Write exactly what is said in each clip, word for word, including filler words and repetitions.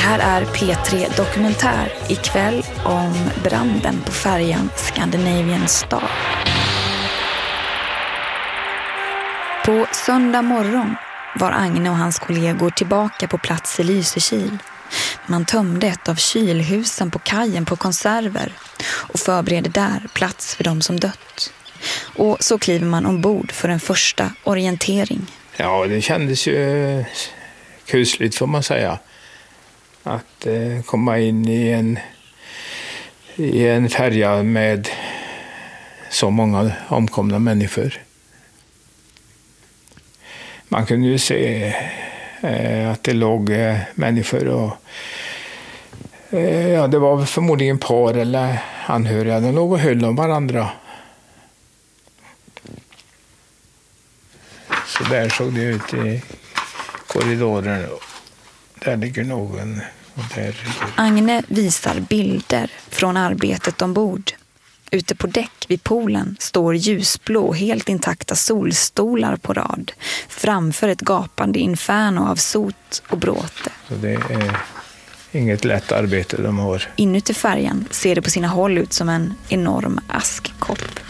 här är P tre Dokumentär ikväll om branden på färjan Scandinavian Star. På söndag morgon var Agne och hans kollegor tillbaka på plats i Lysekil. Man tömde ett av kylhusen på kajen på konserver och förberedde där plats för de som dött. Och så kliver man ombord för en första orientering. Ja, det kändes ju kusligt får man säga. Att eh, komma in i en, i en färja med så många omkomna människor. Man kunde ju se eh, att det låg eh, människor och eh, ja, det var förmodligen par eller anhöriga. De låg och höll om varandra. Så där såg det ut i korridoren. Där ligger någon. Och där ligger... Agne visar bilder från arbetet ombord. Ute på däck vid poolen står ljusblå helt intakta solstolar på rad framför ett gapande inferno av sot och bråte. Så det är inget lätt arbete de har. Inuti färjan ser det på sina håll ut som en enorm askkopp.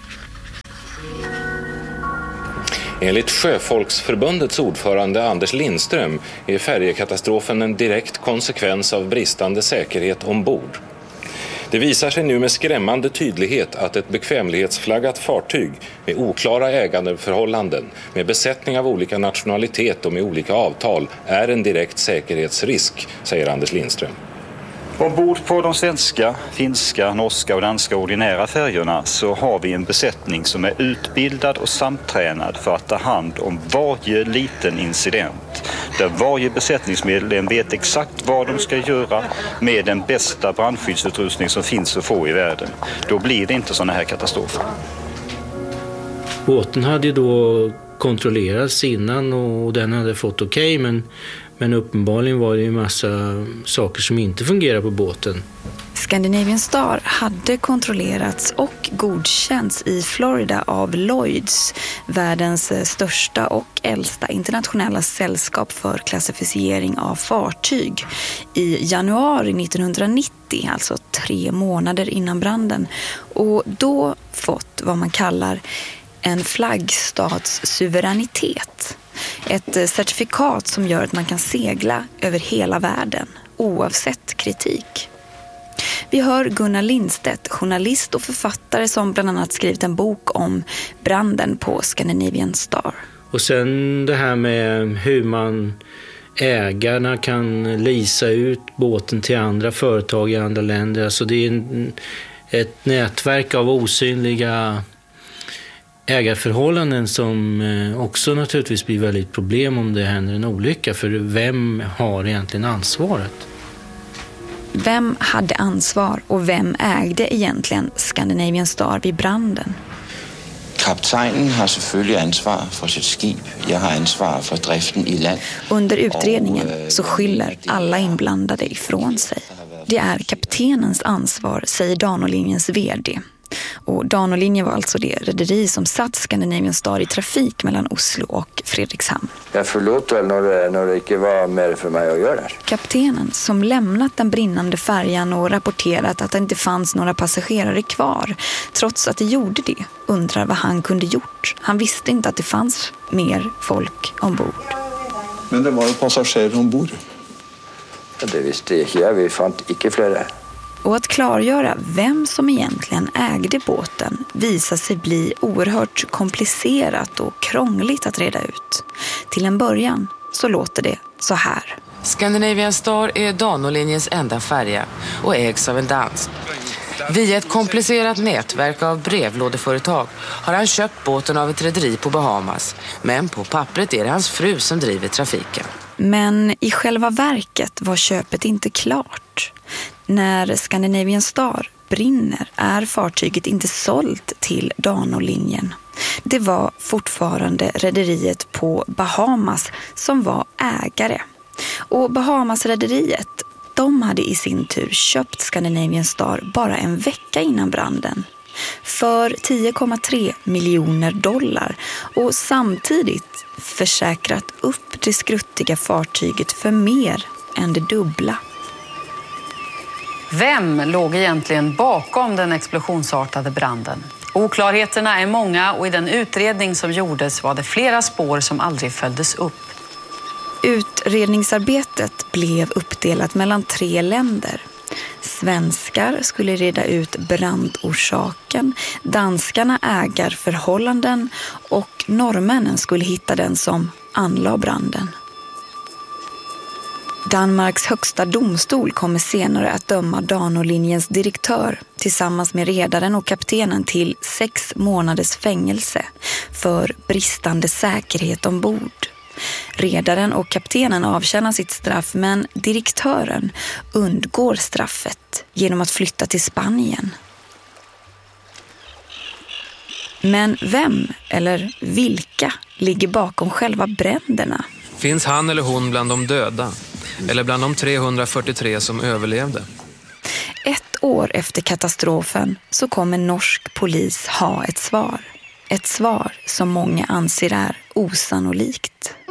Enligt Sjöfolksförbundets ordförande Anders Lindström är färjekatastrofen en direkt konsekvens av bristande säkerhet ombord. Det visar sig nu med skrämmande tydlighet att ett bekvämlighetsflaggat fartyg med oklara ägandeförhållanden, med besättning av olika nationalitet och med olika avtal är en direkt säkerhetsrisk, säger Anders Lindström. Ombord på de svenska, finska, norska och danska ordinära färjorna så har vi en besättning som är utbildad och samtränad för att ta hand om varje liten incident. Där varje besättningsmedlem vet exakt vad de ska göra med den bästa brandskyddsutrustning som finns att få i världen. Då blir det inte sådana här katastrofer. Båten hade ju då kontrollerats innan och den hade fått okej, men Men uppenbarligen var det ju en massa saker som inte fungerar på båten. Scandinavian Star hade kontrollerats och godkänts i Florida av Lloyds, världens största och äldsta internationella sällskap för klassificering av fartyg, i januari nittonhundranittio, alltså tre månader innan branden, och då fått vad man kallar en flaggstats suveränitet. Ett certifikat som gör att man kan segla över hela världen, oavsett kritik. Vi hör Gunnar Lindstedt, journalist och författare som bland annat skrivit en bok om branden på Scandinavian Star. Och sen det här med hur man, ägarna kan leasa ut båten till andra företag i andra länder. Alltså det är en, ett nätverk av osynliga ägarförhållanden som också naturligtvis blir väldigt problem om det händer en olycka. För vem har egentligen ansvaret? Vem hade ansvar och vem ägde egentligen Scandinavian Star vid branden? Kaptajnen har selvfølgelig ansvar för sitt skip. Jag har ansvar för driften i land. Under utredningen så skyller alla inblandade ifrån sig. Det är kaptenens ansvar, säger Danolinjens vd. Och Danolinjen var alltså det rederi som satt Scandinavian Star i trafik mellan Oslo och Fredrikshamn. Jag förlåt väl när det, när det inte var mer för mig att göra. Kaptenen som lämnat den brinnande färjan och rapporterat att det inte fanns några passagerare kvar, trots att det gjorde det, undrar vad han kunde gjort. Han visste inte att det fanns mer folk ombord. Men det var ju passagerare ombord. Ja, det visste jag inte. Vi fann inte flera. Och att klargöra vem som egentligen ägde båten visar sig bli oerhört komplicerat och krångligt att reda ut. Till en början så låter det så här. Scandinavian Star är Danolinjens enda färja och ägs av en dansk. Via ett komplicerat nätverk av brevlådeföretag har han köpt båten av ett rederi på Bahamas. Men på pappret är det hans fru som driver trafiken. Men i själva verket var köpet inte klart. När Scandinavian Star brinner är fartyget inte sålt till Danolinjen. Det var fortfarande rederiet på Bahamas som var ägare. Och Bahamas-rederiet, de hade i sin tur köpt Scandinavian Star bara en vecka innan branden. För tio komma tre miljoner dollar och samtidigt försäkrat upp det skruttiga fartyget för mer än det dubbla. Vem låg egentligen bakom den explosionsartade branden? Oklarheterna är många och i den utredning som gjordes var det flera spår som aldrig följdes upp. Utredningsarbetet blev uppdelat mellan tre länder. Svenskar skulle reda ut brandorsaken, danskarna ägarförhållanden och norrmännen skulle hitta den som anlade branden. Danmarks högsta domstol kommer senare att döma Danolinjens direktör tillsammans med redaren och kaptenen till sex månaders fängelse för bristande säkerhet ombord. Redaren och kaptenen avtjänar sitt straff, men direktören undgår straffet genom att flytta till Spanien. Men vem eller vilka ligger bakom själva bränderna? Finns han eller hon bland de döda? Eller bland de trehundrafyrtiotre som överlevde? Ett år efter katastrofen så kommer norsk polis ha ett svar. Ett svar som många anser är osannolikt.